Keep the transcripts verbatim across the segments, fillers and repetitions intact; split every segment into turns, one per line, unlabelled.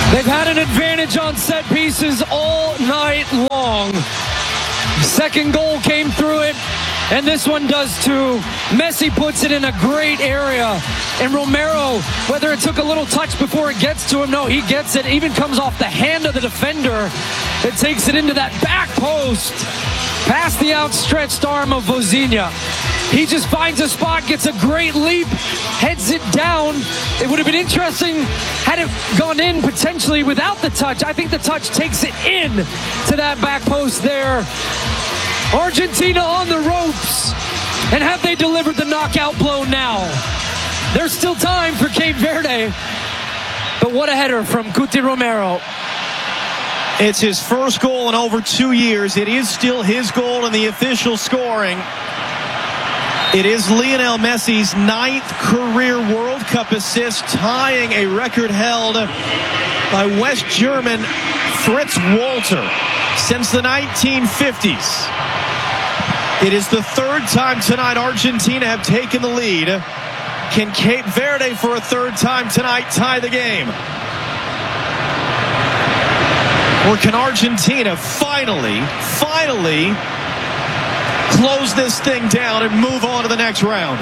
They've had an advantage on set pieces all night long. Second goal came through it, and this one does too. Messi puts it in a great area, and Romero, whether it took a little touch before it gets to him, no, he gets it, even comes off the hand of the defender. It takes it into that back post, past the outstretched arm of Vozinha. He just finds a spot, gets a great leap, heads it down. It would have been interesting had it gone in potentially without the touch. I think the touch takes it in to that back post there. Argentina on the ropes. And have they delivered the knockout blow now? There's still time for Cape Verde. But what a header from Cuti Romero.
It's his first goal in over two years. It is still his goal in the official scoring. It is Lionel Messi's ninth career World Cup assist, tying a record held by West German Fritz Walter since the nineteen fifties. It is the third time tonight Argentina have taken the lead. Can Cape Verde for a third time tonight tie the game? Or can Argentina finally, finally close this thing down and move on to the next round?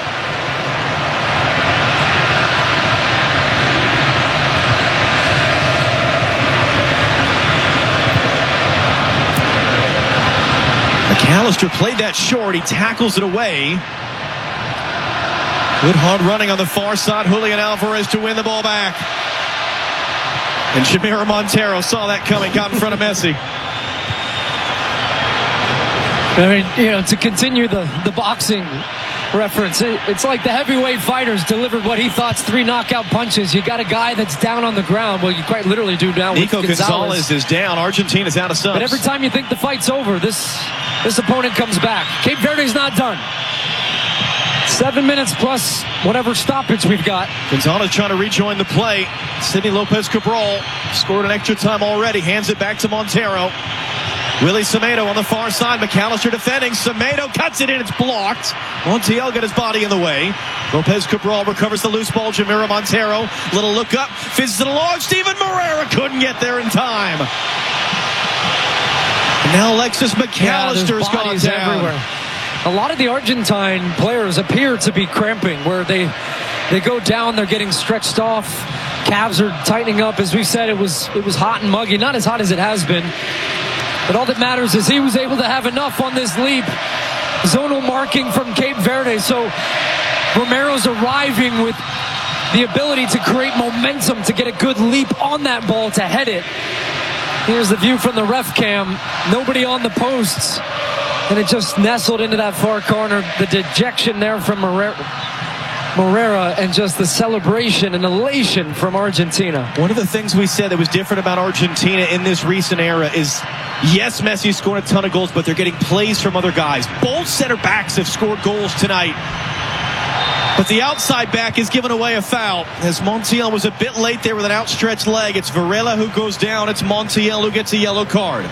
McAllister played that short. He tackles it away. Good hard running on the far side. Julian Alvarez to win the ball back. And Jamiro Montero saw that coming, got in front of Messi.
I mean, you know, to continue the, the boxing reference, it, it's like the heavyweight fighters delivered what he thought's three knockout punches. You got a guy that's down on the ground. Well, you quite literally do now with
Nico
Gonzalez.
Gonzalez is down. Argentina's out of subs.
But every time you think the fight's over, this this opponent comes back. Cape Verde's not done. Seven minutes plus whatever stoppage we've got.
Gonzalez trying to rejoin the play. Sidney Lopez Cabral scored an extra time already. Hands it back to Montero. Willie Semedo on the far side. McAllister defending. Semedo cuts it in. It's blocked. Montiel got his body in the way. Lopez Cabral recovers the loose ball. Jamiro Montero. Little look up. Fizzes it along. Steven Moreira couldn't get there in time. And now Alexis McAllister's
yeah,
gone down.
Everywhere. A lot of the Argentine players appear to be cramping, where they they go down, they're getting stretched off. Calves are tightening up. As we said, it was it was hot and muggy. Not as hot as it has been. But all that matters is he was able to have enough on this leap. Zonal marking from Cape Verde. So Romero's arriving with the ability to create momentum, to get a good leap on that ball, to head it. Here's the view from the ref cam. Nobody on the posts. And it just nestled into that far corner. The dejection there from Moreira, Moreira and just the celebration and elation from Argentina.
One of the things we said that was different about Argentina in this recent era is, yes, Messi scored a ton of goals, but they're getting plays from other guys. Both center backs have scored goals tonight. But the outside back is giving away a foul, as Montiel was a bit late there with an outstretched leg. It's Varela who goes down. It's Montiel who gets a yellow card.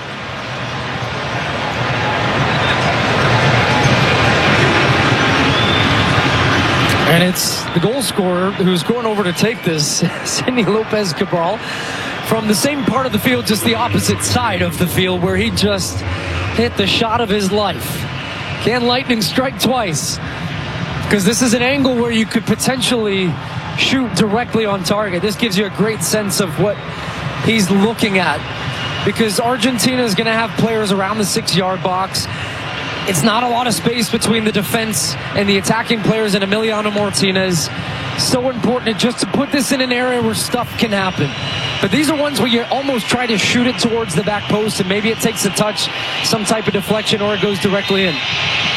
And it's the goal scorer who's going over to take this, Sidney Lopez Cabral, from the same part of the field, just the opposite side of the field, where he just hit the shot of his life. Can lightning strike twice? Because this is an angle where you could potentially shoot directly on target. This gives you a great sense of what he's looking at, because Argentina is going to have players around the six-yard box. It's not a lot of space between the defense and the attacking players and Emiliano Martinez. So important just to put this in an area where stuff can happen. But these are ones where you almost try to shoot it towards the back post, and maybe it takes a touch, some type of deflection, or it goes directly in.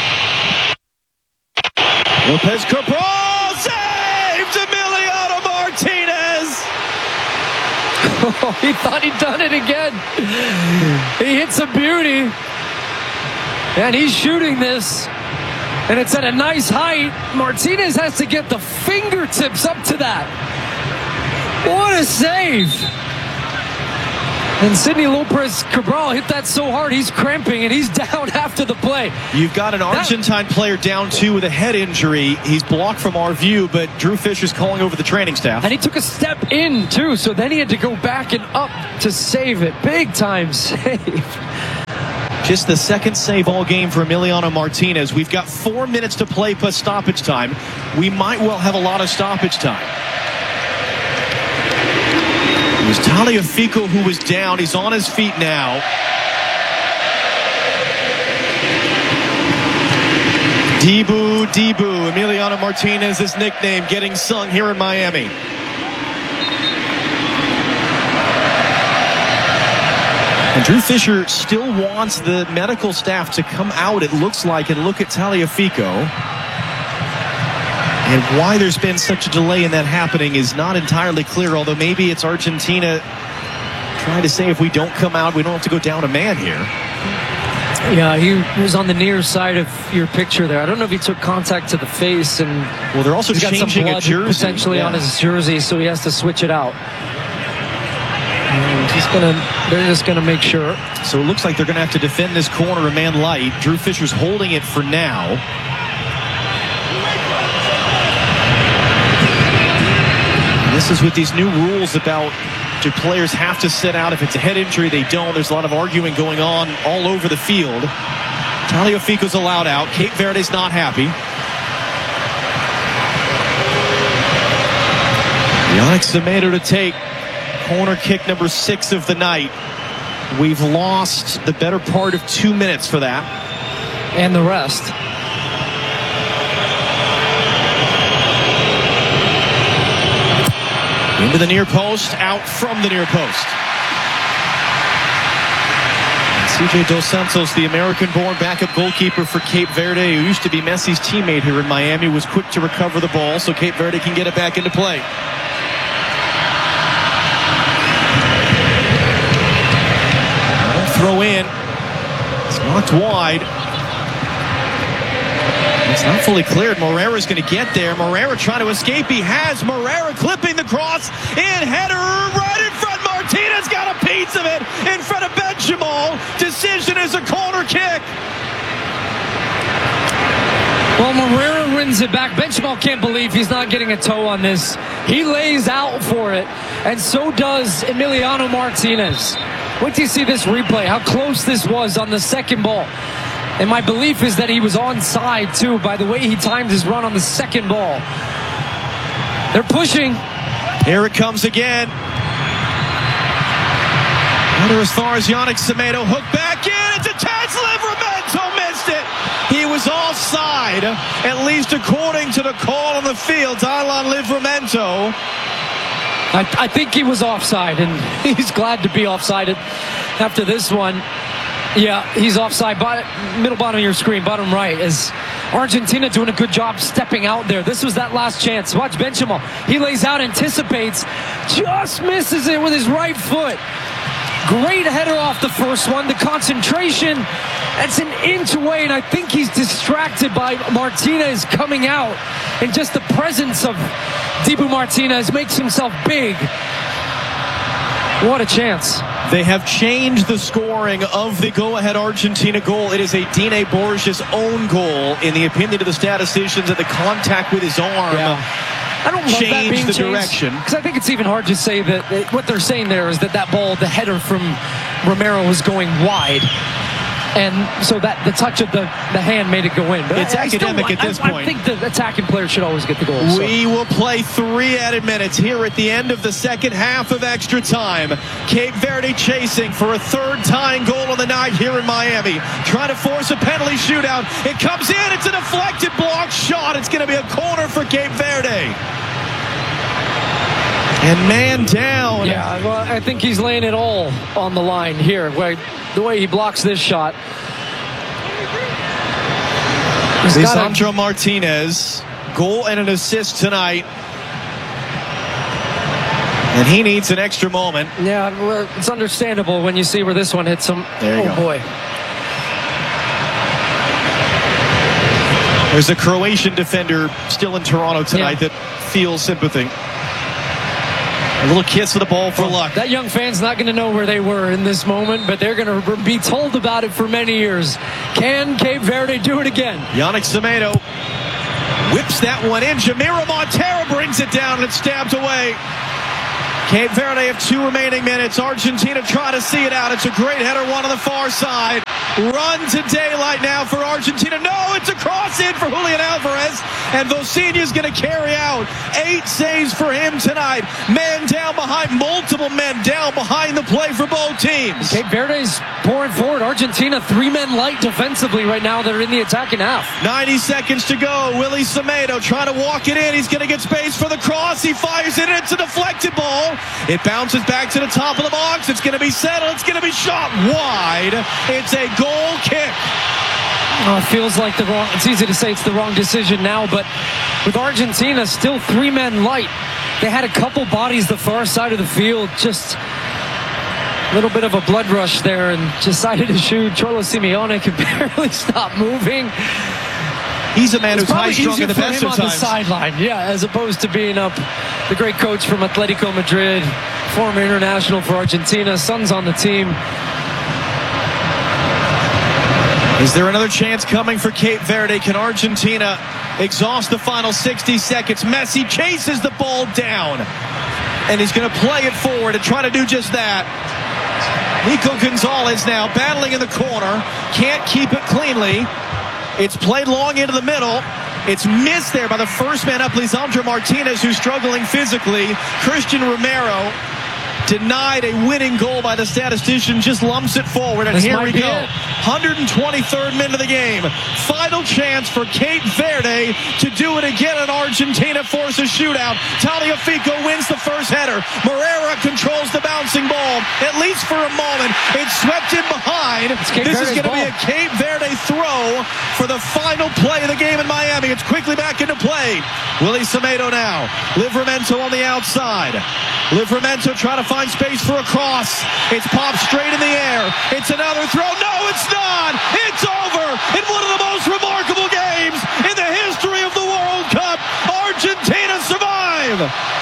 Lopez Cabral saved Emiliano Martinez.
Oh, he thought he'd done it again. He hits a beauty. And he's shooting this, and it's at a nice height. Martinez has to get the fingertips up to that. What a save. And Sidney Lopez Cabral hit that so hard he's cramping and he's down after the play.
You've got an Argentine that, player down two with a head injury. He's blocked from our view, but Drew Fisher's calling over the training staff.
And he took a step in too, so then he had to go back and up to save it. Big time save.
Just the second save all game for Emiliano Martinez. We've got four minutes to play plus stoppage time. We might well have a lot of stoppage time. It was Tagliafico who was down. He's on his feet now. Dibu, Dibu, Emiliano Martinez's nickname getting sung here in Miami. And Drew Fisher still wants the medical staff to come out, it looks like, and look at Tagliafico. And why there's been such a delay in that happening is not entirely clear, although maybe it's Argentina trying to say if we don't come out, we don't have to go down a man here.
Yeah, he was on the near side of your picture there. I don't know if he took contact to the face, and
well, they're also
he's got
changing
some blood
a jersey
potentially
yeah.
on his jersey, so he has to switch it out. And he's gonna, they're just gonna make sure.
So it looks like they're gonna have to defend this corner a man light. Drew Fisher's holding it for now. This is with these new rules about do players have to sit out. If it's a head injury, they don't. There's a lot of arguing going on all over the field. Tagliafico's allowed out. Cape Verde's not happy. Yannick Semedo to take corner kick number six of the night. We've lost the better part of two minutes for that.
And the rest.
Into the near post, out from the near post. C J Dos Santos, the American-born backup goalkeeper for Cape Verde, who used to be Messi's teammate here in Miami, was quick to recover the ball so Cape Verde can get it back into play. Throw in. It's knocked wide. It's not fully cleared. Morera's going to get there. Morera trying to escape. He has. Morera clipping the cross. In header right in front. Martinez got a piece of it in front of Benjamal. Decision is a corner kick.
Well, Morera wins it back. Benjamal can't believe he's not getting a toe on this. He lays out for it, and so does Emiliano Martinez. Wait till you see this replay, how close this was on the second ball. And my belief is that he was onside, too, by the way he timed his run on the second ball. They're pushing.
Here it comes again. Under as far as Yannick Semedo, hook back in. It's a chance. Livramento missed it. He was offside, at least according to the call on the field. Dylan Livramento.
I, I think he was offside, and he's glad to be offside after this one. Yeah, he's offside. Bottom, middle bottom of your screen, bottom right, is Argentina doing a good job stepping out there. This was that last chance. Watch Benjamal. He lays out, anticipates, just misses it with his right foot. Great header off the first one. The concentration, that's an inch away, and I think he's distracted by Martinez coming out. And just the presence of Dibu Martinez makes himself big. What a chance.
They have changed the scoring of the go-ahead Argentina goal. It is a Dine Borges' own goal. In the opinion of the statisticians, that the contact with his arm
yeah. I don't love
changed
that being
the
changed,
direction.
Because I think it's even hard to say that, that what they're saying there is that that ball, the header from Romero, was going wide. And so that the touch of the, the hand made it go in. But
it's
I,
academic
I still,
at this
I,
point.
I think the attacking player should always get the goal. So.
We will play three added minutes here at the end of the second half of extra time. Cape Verde chasing for a third tying goal of the night here in Miami. Trying to force a penalty shootout. It comes in. It's a deflected block shot. It's going to be a corner for Cape Verde. And man down.
Yeah, well, I think he's laying it all on the line here. Where the way he blocks this shot.
Lisandro Martinez, goal and an assist tonight. And he needs an extra moment.
Yeah, well, it's understandable when you see where this one hits him.
There you
oh,
go.
boy.
There's a Croatian defender still in Toronto tonight yeah. that feels sympathy. A little kiss of the ball for luck.
That young fan's not going to know where they were in this moment, but they're going to be told about it for many years. Can Cape Verde do it again?
Yannick Semedo whips that one in. Jamiro Montero brings it down and it's stabbed away. Cape Verde have two remaining minutes. Argentina try to see it out. It's a great header, one on the far side. Run to daylight now for Argentina. No, it's a cross in for Julian Alvarez. And Vosinha's going to carry out. Eight saves for him tonight. Man down behind, multiple men down behind the play for both teams.
Cape Verde's pouring forward. Argentina, three men light defensively right now. They're in the attacking half.
ninety seconds to go. Willie Semedo trying to walk it in. He's going to get space for the cross. He fires it, and it's a deflected ball. It bounces back to the top of the box. It's going to be settled. It's going to be shot wide. It's a goal kick.
Oh, it feels like the wrong. It's easy to say it's the wrong decision now, but with Argentina still three men light, they had a couple bodies the far side of the field. Just a little bit of a blood rush there, and decided to shoot. Cholo Simeone could barely stop moving.
He's a man
it's
who's high strung at the best of
on
times.
The sideline, yeah, as opposed to being up. The great coach from Atletico Madrid, former international for Argentina, son's on the team.
Is there another chance coming for Cape Verde? Can Argentina exhaust the final sixty seconds? Messi chases the ball down, and he's going to play it forward and try to do just that. Nico Gonzalez now battling in the corner, can't keep it cleanly. It's played long into the middle. It's missed there by the first man up, Lisandro Martinez, who's struggling physically. Christian Romero denied a winning goal by the statistician, just lumps it forward, and
this
here we go.
It.
one hundred twenty-third minute of the game. Final chance for Cape Verde to do it again, and Argentina forces shootout. Tagliafico wins the first header. Moreira controls the bouncing ball, at least for a moment. It's swept in behind. This Verde's is going to be a Cape Verde throw for the final play of the game in Miami. It's quickly back into play. Willie Semedo now. Livramento on the outside. Livramento trying to find space for a cross. It's popped straight in the air. It's another throw. No, it's not. It's over. In one of the most remarkable games in the history of the World Cup, Argentina survive.